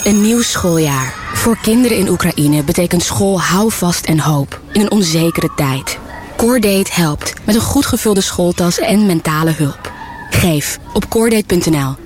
Een nieuw schooljaar. Voor kinderen in Oekraïne betekent school houvast en hoop in een onzekere tijd. Coordate helpt met een goed gevulde schooltas en mentale hulp. Geef op coordate.nl.